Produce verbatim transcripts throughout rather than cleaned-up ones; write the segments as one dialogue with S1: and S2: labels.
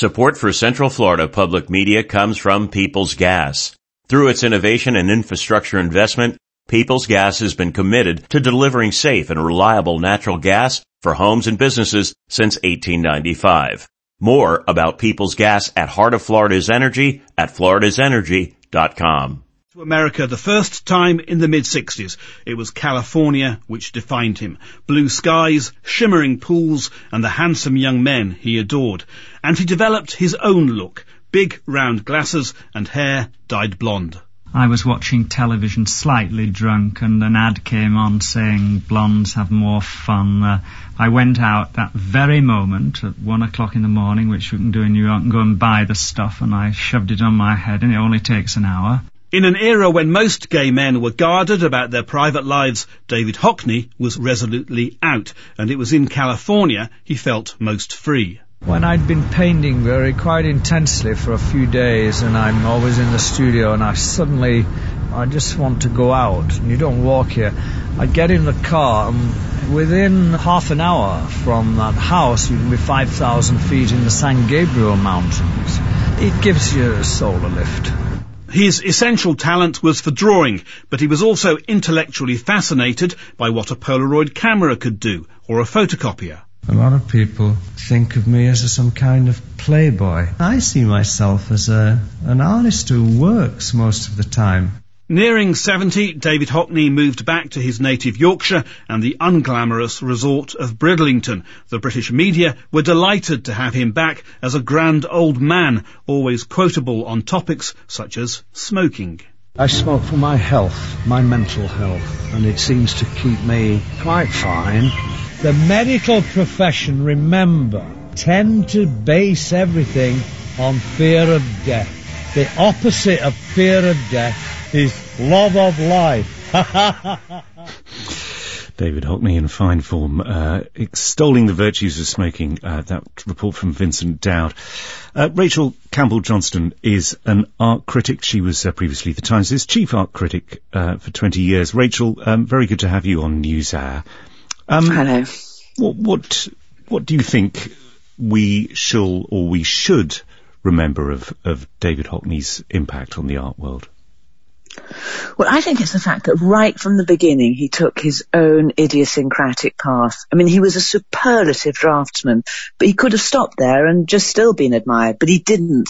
S1: Support for Central Florida Public Media comes from Peoples Gas. Through its innovation and infrastructure investment, Peoples Gas has been committed to delivering safe and reliable natural gas for homes and businesses since eighteen ninety-five. More about Peoples Gas at Heart of Florida's Energy at floridas energy dot com.
S2: To America the first time in the mid-sixties. It was California which defined him. Blue skies, shimmering pools, and the handsome young men he adored. And he developed his own look. Big round glasses and hair dyed blonde.
S3: I was watching television slightly drunk and an ad came on saying blondes have more fun. Uh, I went out that very moment at one o'clock in the morning, which we can do in New York, and go and buy the stuff, and I shoved it on my head, and it only takes an hour.
S2: In an era when most gay men were guarded about their private lives, David Hockney was resolutely out, and it was in California he felt most free.
S4: When I'd been painting very quite intensely for a few days, and I'm always in the studio, and I suddenly, I just want to go out, and you don't walk here. I'd get in the car, and within half an hour from that house, you can be five thousand feet in the San Gabriel Mountains. It gives your soul a lift.
S2: His essential talent was for drawing, but he was also intellectually fascinated by what a Polaroid camera could do, or a photocopier.
S4: A lot of people think of me as a, some kind of playboy. I see myself as a, an artist who works most of the time.
S2: Nearing seventy, David Hockney moved back to his native Yorkshire and the unglamorous resort of Bridlington. The British media were delighted to have him back as a grand old man, always quotable on topics such as smoking.
S5: I smoke for my health, my mental health, and it seems to keep me quite fine.
S4: The medical profession, remember, tend to base everything on fear of death. The opposite of fear of death is love of life.
S6: David Hockney in fine form, uh, extolling the virtues of smoking. Uh, that report from Vincent Dowd. Uh, Rachel Campbell-Johnston is an art critic. She was uh, previously the Times' chief art critic uh, for twenty years. Rachel, um, very good to have you on NewsHour. Um,
S7: Hello.
S6: What, what what do you think we shall or we should remember of, of David Hockney's impact on the art world?
S7: Well, I think it's the fact that right from the beginning he took his own idiosyncratic path. I mean, he was a superlative draftsman, but he could have stopped there and just still been admired, but he didn't.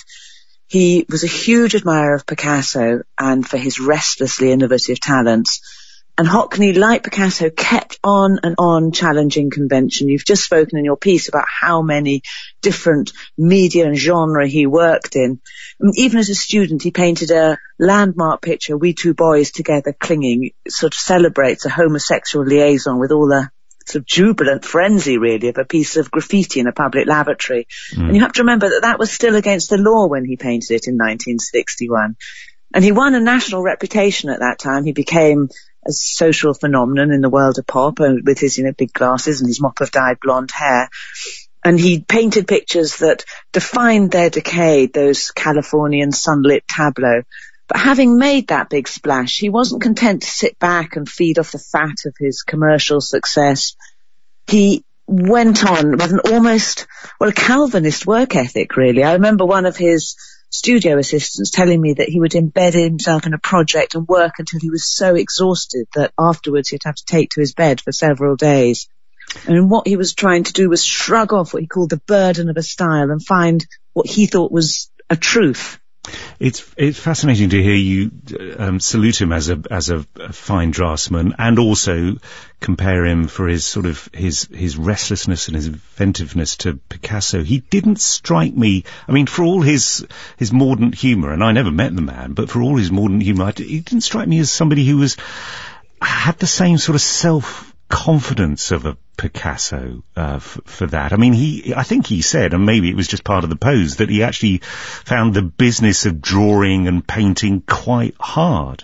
S7: He was a huge admirer of Picasso and for his restlessly innovative talents. And Hockney, like Picasso, kept on and on challenging convention. You've just spoken in your piece about how many different media and genre he worked in. And even as a student, he painted a landmark picture, We Two Boys Together Clinging. It sort of celebrates a homosexual liaison with all the sort of jubilant frenzy, really, of a piece of graffiti in a public lavatory. Mm. And you have to remember that that was still against the law when he painted it in nineteen sixty-one. And he won a national reputation at that time. He became a social phenomenon in the world of pop, uh, with his, you know, big glasses and his mop of dyed blonde hair. And he painted pictures that defined their decade, those Californian sunlit tableaux. But having made that big splash, he wasn't content to sit back and feed off the fat of his commercial success. He went on with an almost, well, a Calvinist work ethic, really. I remember one of his studio assistants telling me that he would embed himself in a project and work until he was so exhausted that afterwards he'd have to take to his bed for several days. And what he was trying to do was shrug off what he called the burden of a style and find what he thought was a truth.
S6: It's it's fascinating to hear you um, salute him as a as a, a fine draftsman, and also compare him for his sort of his his restlessness and his inventiveness to Picasso. He didn't strike me. I mean, for all his his mordant humour, and I never met the man, but for all his mordant humour, he didn't strike me as somebody who was had the same sort of self confidence of a Picasso uh, f- for that. I mean, he, I think he said, and maybe it was just part of the pose, that he actually found the business of drawing and painting quite hard.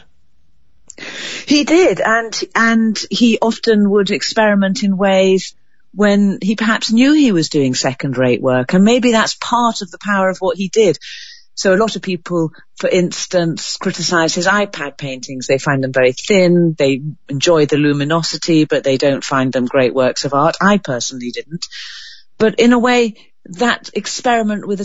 S7: He did, and and he often would experiment in ways when he perhaps knew he was doing second-rate work, and maybe that's part of the power of what he did. So a lot of people, for instance, criticize his iPad paintings. They find them very thin, they enjoy the luminosity, but they don't find them great works of art. I personally didn't. But in a way, that experiment with a